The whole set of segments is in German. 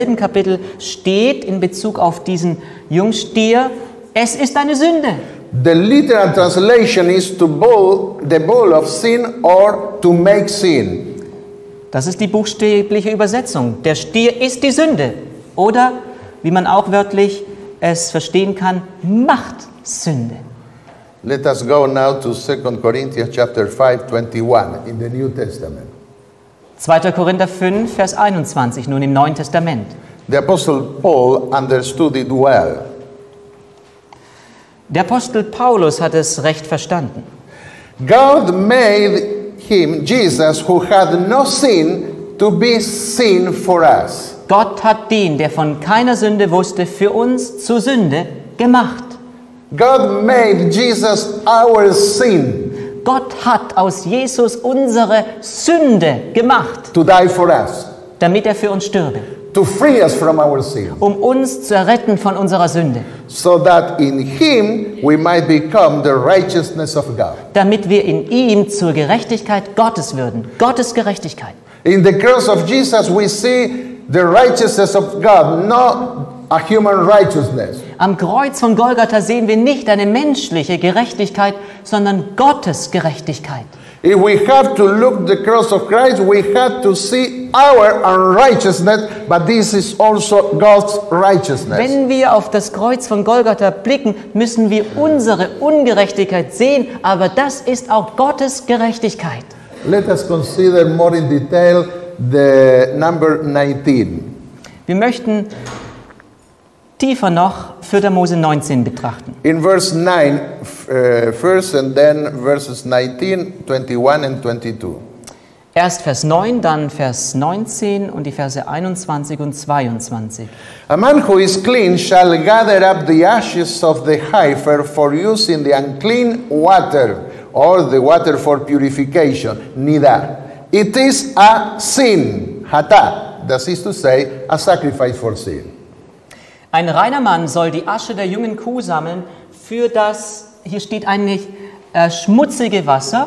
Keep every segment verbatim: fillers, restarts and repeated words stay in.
Im Kapitel steht in Bezug auf diesen Jungstier, es ist eine Sünde. The literal translation is to bowl the bowl of sin or to make sin. Das ist die buchstäbliche Übersetzung. Der Stier ist die Sünde. Oder, wie man auch wörtlich es verstehen kann, macht Sünde. Let us go now to Second Corinthians chapter five, twenty-one in the New Testament. zweiter Korinther fünf, Vers einundzwanzig, nun im Neuen Testament. The Apostle Paul understood it well. Der Apostel Paulus hat es recht verstanden. God made him, Jesus, who had no sin, to be sin for us. Gott hat den, der von keiner Sünde wusste, für uns zur Sünde gemacht. God made Jesus our sin. Gott hat aus Jesus unsere Sünde gemacht, To die for us. damit er für uns stürbe, To free us from our sin. um uns zu erretten von unserer Sünde, So that in him we might become the righteousness of God. damit wir in ihm zur Gerechtigkeit Gottes würden. Gottes Gerechtigkeit. In the cross of Jesus we see the righteousness of God, not a human righteousness. Am Kreuz von Golgatha sehen wir nicht eine menschliche Gerechtigkeit, sondern Gottes Gerechtigkeit. If we have to look the cross of Christ, we have to see our unrighteousness, but this is also God's righteousness. Wenn wir auf das Kreuz von Golgatha blicken, müssen wir unsere Ungerechtigkeit sehen, aber das ist auch Gottes Gerechtigkeit. Let us consider more in detail the number nineteen. Wir möchten tiefer noch vierter Mose neunzehn betrachten. In verse nine uh, first and then verses nineteen, twenty-one and twenty-two. Erst Vers neun, dann Vers neunzehn und die Verse einundzwanzig und zweiundzwanzig. A man who is clean shall gather up the ashes of the heifer for use in the unclean water, or the water for purification, nida. It is a sin, hata, that is to say, a sacrifice for sin. Ein reiner Mann soll die Asche der jungen Kuh sammeln für das, hier steht eigentlich, äh, schmutzige Wasser,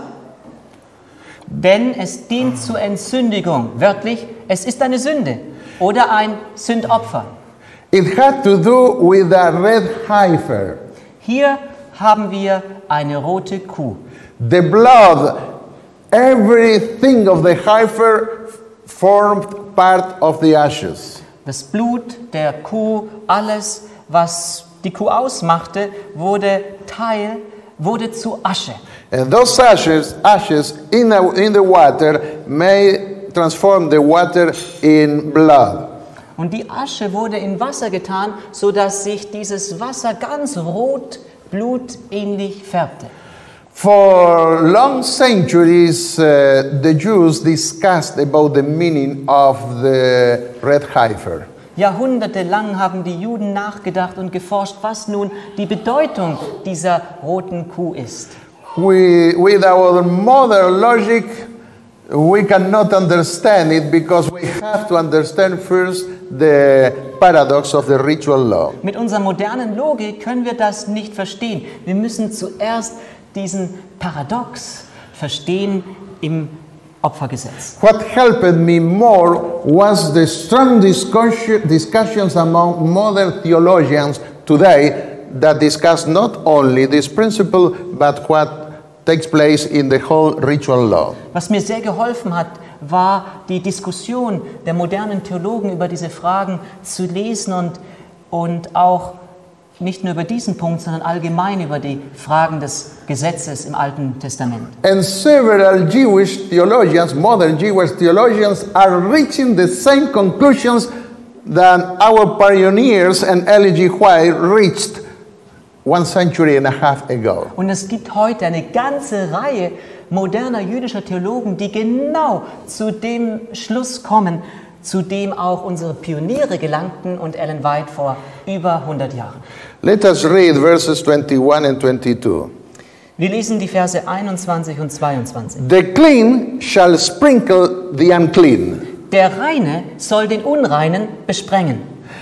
denn es dient zur Entsündigung. Wörtlich, es ist eine Sünde oder ein Sündopfer. It had to do with a red heifer. Hier haben wir eine rote Kuh. The blood, everything of the heifer formed part of the ashes. Das Blut der Kuh, alles, was die Kuh ausmachte, wurde Teil, wurde zu Asche. And those ashes, ashes in the, in the water may transform the water in blood. Und die Asche wurde in Wasser getan, sodass sich dieses Wasser ganz rot, blutähnlich färbte. For long centuries, uh, the Jews discussed about the meaning of the red heifer. Jahrhundertelang haben die Juden nachgedacht und geforscht, was nun die Bedeutung dieser roten Kuh ist. We, with our modern logic, we cannot understand it because we have to understand first the paradox of the ritual law. Mit unserer modernen Logik können wir das nicht verstehen. Wir müssen zuerst diesen Paradox verstehen im Opfergesetz. What helped me more was the strong discussion, discussions among modern theologians today that discuss not only this principle but what takes place in the whole ritual law. Was mir sehr geholfen hat, war die Diskussion der modernen Theologen über diese Fragen zu lesen und, und auch nicht nur über diesen Punkt, sondern allgemein über die Fragen des Gesetzes im Alten Testament. And several Jewish theologians, modern Jewish theologians, are reaching the same conclusions that our pioneers and Ellen G. White reached one century and a half ago. Und es gibt heute eine ganze Reihe moderner jüdischer Theologen, die genau zu dem Schluss kommen, zu dem auch unsere Pioniere gelangten und Ellen White vor über hundert Jahren. Let us read verses twenty-one and twenty-two. Wir lesen die Verse einundzwanzig und zweiundzwanzig. The clean shall sprinkle the unclean. Der Reine soll den Unreinen besprengen.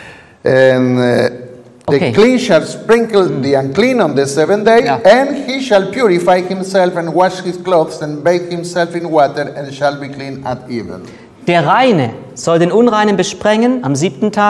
And uh, the Okay. clean shall sprinkle the unclean on the seventh day, Yeah. and he shall purify himself and wash his clothes and bathe himself in water and shall be clean at even. Der Reine soll den Unreinen besprengen am siebten Tag.